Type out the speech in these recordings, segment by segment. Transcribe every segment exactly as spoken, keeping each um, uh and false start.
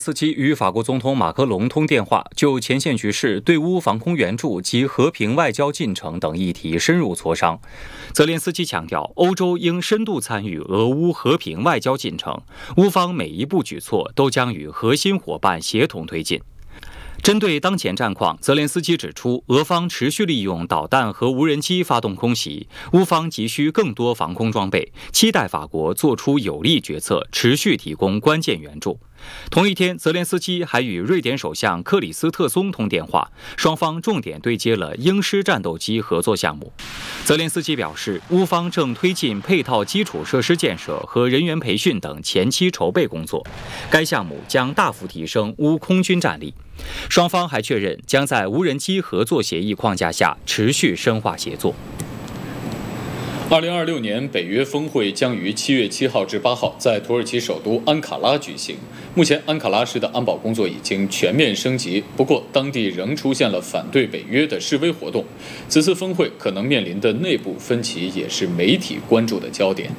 斯基与法国总统马克龙通电话，就前线局势、对乌防空援助及和平外交进程等议题深入磋商。泽连斯基强调，欧洲应深度参与俄乌和平外交进程，乌方每一步举措都将与核心伙伴协同推进。针对当前战况，泽连斯基指出，俄方持续利用导弹和无人机发动空袭，乌方急需更多防空装备，期待法国做出有力决策，持续提供关键援助。同一天，泽连斯基还与瑞典首相克里斯特松通电话，双方重点对接了鹰狮战斗机合作项目。泽连斯基表示，乌方正推进配套基础设施建设和人员培训等前期筹备工作，该项目将大幅提升乌空军战力。双方还确认将在无人机合作协议框架下持续深化协作。 二零二六年北约峰会将于七月七号至八号在土耳其首都安卡拉举行。目前，安卡拉市的安保工作已经全面升级，不过当地仍出现了反对北约的示威活动。此次峰会可能面临的内部分歧也是媒体关注的焦点。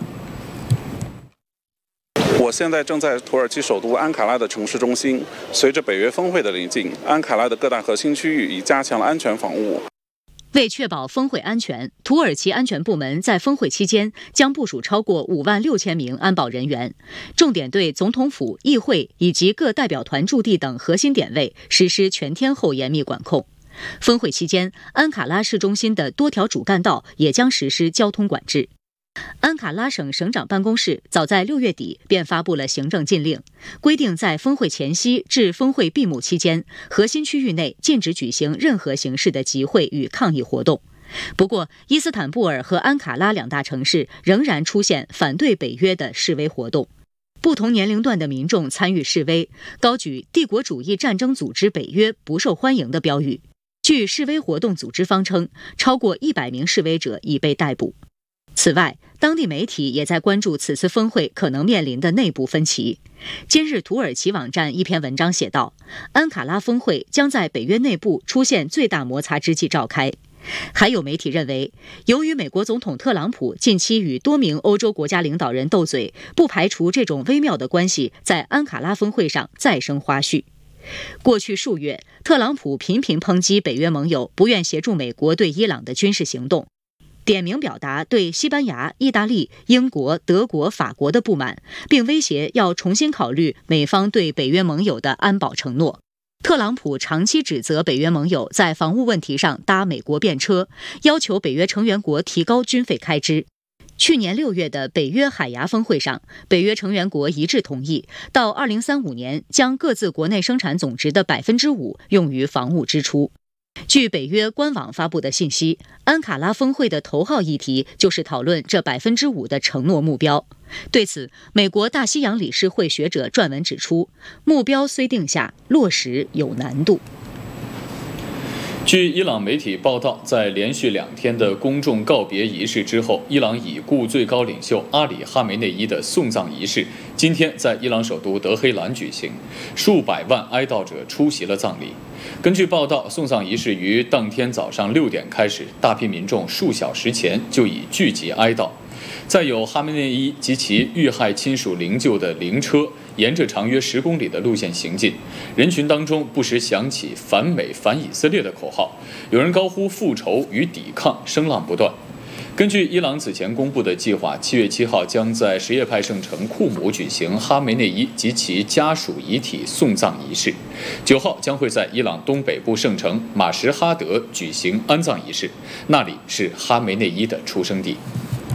我现在正在土耳其首都安卡拉的城市中心。随着北约峰会的临近，安卡拉的各大核心区域已加强了安全防务。 为确保峰会安全，土耳其安全部门在峰会期间将部署超过五万六千名安保人员，重点对总统府、议会以及各代表团驻地等核心点位实施全天候严密管控。峰会期间，安卡拉市中心的多条主干道也将实施交通管制。安卡拉省省长办公室早在六月底便发布了行政禁令，规定在峰会前夕至峰会闭幕期间，核心区域内禁止举行任何形式的集会与抗议活动。不过，伊斯坦布尔和安卡拉两大城市仍然出现反对北约的示威活动，不同年龄段的民众参与示威，高举帝国主义战争组织北约不受欢迎的标语。据示威活动组织方称，超过一百名示威者已被逮捕。此外，当地媒体也在关注此次峰会可能面临的内部分歧。今日土耳其网站一篇文章写道，安卡拉峰会将在北约内部出现最大摩擦之际召开。还有媒体认为，由于美国总统特朗普近期与多名欧洲国家领导人斗嘴，不排除这种微妙的关系在安卡拉峰会上再生花絮。过去数月，特朗普频频抨击北约盟友不愿协助美国对伊朗的军事行动，点名表达对西班牙、意大利、英国、德国、法国的不满，并威胁要重新考虑美方对北约盟友的安保承诺。特朗普长期指责北约盟友在防务问题上搭美国便车，要求北约成员国提高军费开支。去年六月的北约海牙峰会上，北约成员国一致同意，到二零三五年将各自国内生产总值的百分之五用于防务支出。据北约官网发布的信息，安卡拉峰会的头号议题就是讨论这百分之五的承诺目标。对此，美国大西洋理事会学者撰文指出，目标虽定下，落实有难度。 据伊朗媒体报道，在连续两天的公众告别仪式之后，伊朗已故最高领袖阿里·哈梅内伊的送葬仪式今天在伊朗首都德黑兰举行，数百万哀悼者出席了葬礼。根据报道，送葬仪式于当天早上六点开始，大批民众数小时前就已聚集哀悼。再有哈梅内伊及其遇害亲属灵柩的灵车沿着长约十公里的路线行进，人群当中不时响起反美反以色列的口号，有人高呼复仇与抵抗，声浪不断。根据伊朗此前公布的计划，七月七号将在什叶派圣城库姆举行哈梅内伊及其家属遗体送葬仪式，九号将会在伊朗东北部圣城马什哈德举行安葬仪式，那里是哈梅内伊的出生地。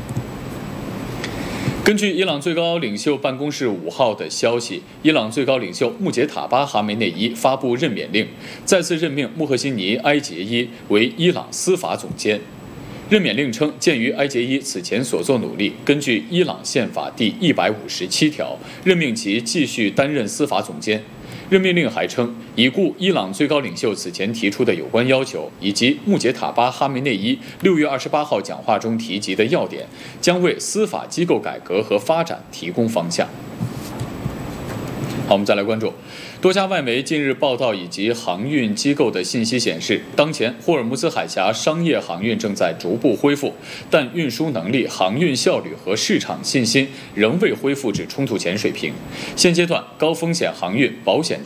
根据伊朗最高领袖办公室五号的消息，伊朗最高领袖穆杰塔巴·哈梅内伊发布任免令，再次任命穆赫辛尼·埃杰伊为伊朗司法总监。任免令称，鉴于埃杰伊此前所作努力，根据伊朗宪法第一百五十七条，任命其继续担任司法总监。任命令还称，已故伊朗最高领袖此前提出的有关要求，以及穆杰塔巴·哈梅内伊六月二十八号讲话中提及的要点，将为司法机构改革和发展提供方向。 好，我们再来关注，多家外媒近日报道以及航运机构的信息显示，当前霍尔木兹海峡商业航运正在逐步恢复，但运输能力、航运效率和市场信心仍未恢复至冲突前水平。现阶段，高风险航运、保险